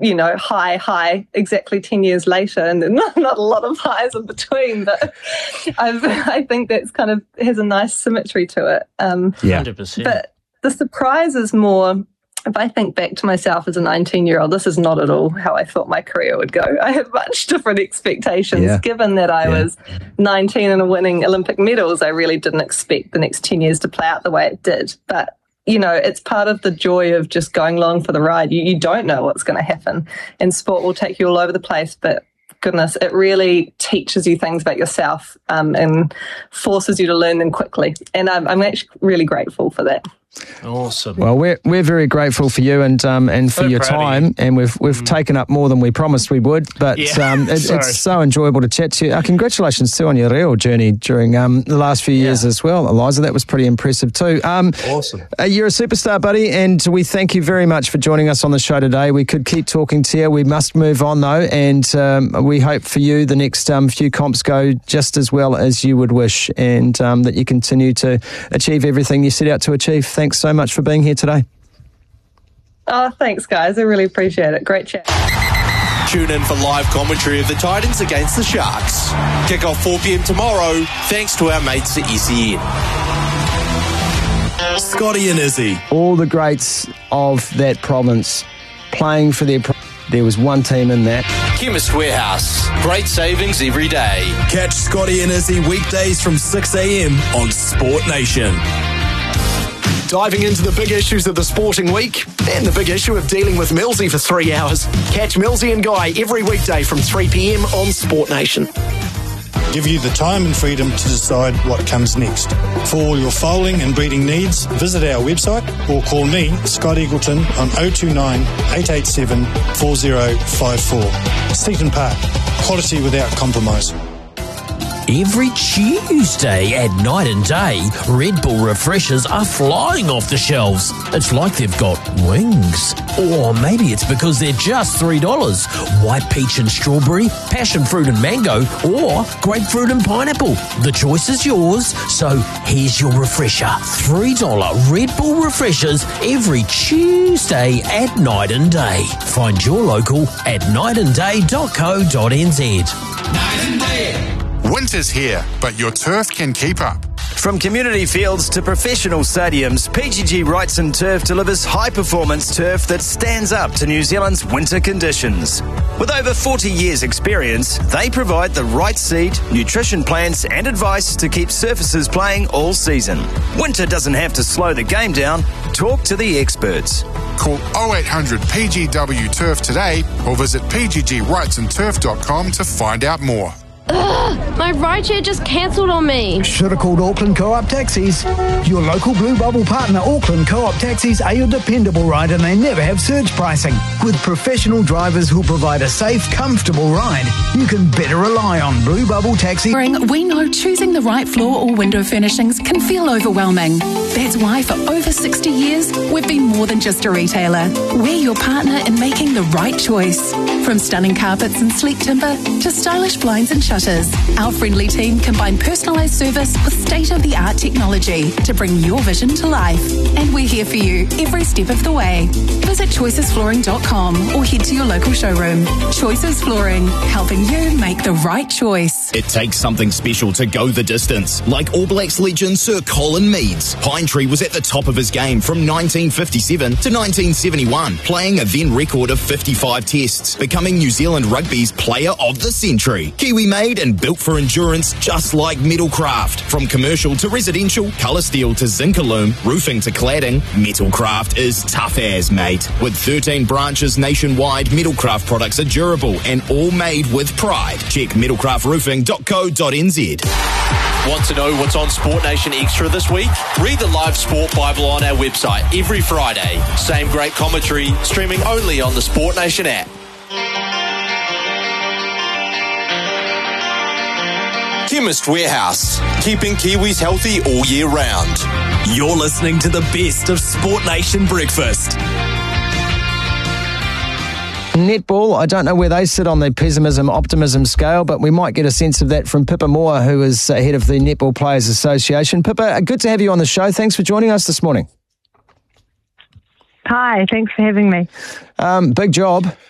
high, exactly 10 years later, and then not a lot of highs in between, but I think that's kind of has a nice symmetry to it. 100%. But the surprise is more, if I think back to myself as a 19-year-old, this is not at all how I thought my career would go. I had much different expectations. Given that I was 19 and winning Olympic medals, I really didn't expect the next 10 years to play out the way it did. But it's part of the joy of just going along for the ride. You don't know what's going to happen, and sport will take you all over the place, but goodness, it really teaches you things about yourself and forces you to learn them quickly. And I'm actually really grateful for that. Awesome. Well, we're very grateful for you and for your time, and we've taken up more than we promised we would, but it's so enjoyable to chat to you. Congratulations too on your reo journey during the last few years as well, Eliza. That was pretty impressive too. Awesome. You're a superstar, buddy, and we thank you very much for joining us on the show today. We could keep talking to you. We must move on though, and we hope for you the next few comps go just as well as you would wish, and that you continue to achieve everything you set out to achieve. Thanks so much for being here today. Oh, thanks, guys. I really appreciate it. Great chat. Tune in for live commentary of the Titans against the Sharks. Kick off 4 p.m. tomorrow, thanks to our mates at SEN. Scotty and Izzy. All the greats of that province playing for there was one team in that. Chemist Warehouse. Great savings every day. Catch Scotty and Izzy weekdays from 6 a.m. on Sport Nation. Diving into the big issues of the sporting week and the big issue of dealing with Millsy for 3 hours. Catch Millsy and Guy every weekday from 3 p.m. on Sport Nation. Give you the time and freedom to decide what comes next. For all your foaling and breeding needs, visit our website or call me, Scott Eagleton, on 029 887 4054. Seaton Park, quality without compromise. Every Tuesday at Night and Day, Red Bull refreshers are flying off the shelves. It's like they've got wings. Or maybe it's because they're just $3. White peach and strawberry, passion fruit and mango, or grapefruit and pineapple. The choice is yours, so here's your refresher. $3 Red Bull refreshers every Tuesday at Night and Day. Find your local at nightandday.co.nz. Night and Day. Winter's here, but your turf can keep up. From community fields to professional stadiums, PGG Wrightson Turf delivers high-performance turf that stands up to New Zealand's winter conditions. With over 40 years' experience, they provide the right seed, nutrition plans and advice to keep surfaces playing all season. Winter doesn't have to slow the game down. Talk to the experts. Call 0800 PGW Turf today or visit pggwrightsonturf.com to find out more. Ugh, my rideshare just cancelled on me. Should have called Auckland Co-op Taxis. Your local Blue Bubble partner, Auckland Co-op Taxis, are your dependable ride, and they never have surge pricing. With professional drivers who'll provide a safe, comfortable ride, you can better rely on Blue Bubble Taxi. We know choosing the right floor or window furnishings can feel overwhelming. That's why for over 60 years, we've been more than just a retailer. We're your partner in making the right choice. From stunning carpets and sleek timber to stylish blinds and shutters, our friendly team combine personalised service with state-of-the-art technology to bring your vision to life. And we're here for you every step of the way. Visit choicesflooring.com or head to your local showroom. Choices Flooring, helping you make the right choice. It takes something special to go the distance. Like All Blacks legend Sir Colin Meads, Pinetree was at the top of his game from 1957 to 1971, playing a then record of 55 tests, becoming New Zealand Rugby's Player of the Century. Kiwi made and built for endurance, just like Metalcraft. From commercial to residential, colour steel to Zincalume, roofing to cladding, Metalcraft is tough as, mate. With 13 branches nationwide, Metalcraft products are durable and all made with pride. Check metalcraftroofing.co.nz. Want to know what's on Sport Nation Extra this week? Read the live Sport Bible on our website every Friday. Same great commentary, streaming only on the Sport Nation app. Chemist Warehouse, keeping Kiwis healthy all year round. You're listening to the best of Sport Nation Breakfast. Netball, I don't know where they sit on the pessimism-optimism scale, but we might get a sense of that from Pippa Moore, who is head of the Netball Players Association. Pippa, good to have you on the show. Thanks for joining us this morning. Hi, thanks for having me. Big job.